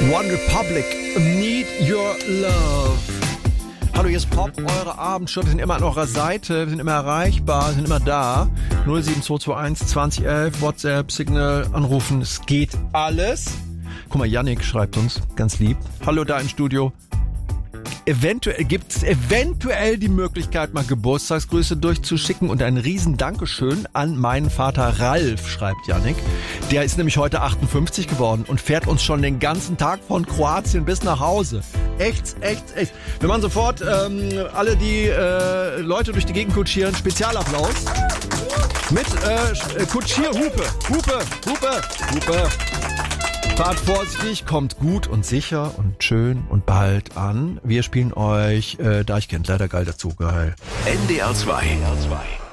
One Republic, Need Your Love. Hallo, hier ist Pop, eure Abendshow. Wir sind immer an eurer Seite, wir sind immer erreichbar, wir sind immer da. 07221 2011, WhatsApp, Signal, anrufen, es geht alles. Guck mal, Yannick schreibt uns, ganz lieb. Hallo da im Studio. Eventuell gibt's die Möglichkeit, mal Geburtstagsgrüße durchzuschicken und ein riesen Dankeschön an meinen Vater Ralf, schreibt Yannick. Der ist nämlich heute 58 geworden und fährt uns schon den ganzen Tag von Kroatien bis nach Hause. Echt. Wir machen sofort alle die Leute durch die Gegend kutschieren. Spezialapplaus. Mit Kutschierhupe. Hupe. Fahrt vorsichtig, kommt gut und sicher und schön und bald an. Wir spielen euch Deichkind, leider geil dazu, geil. NDR 2.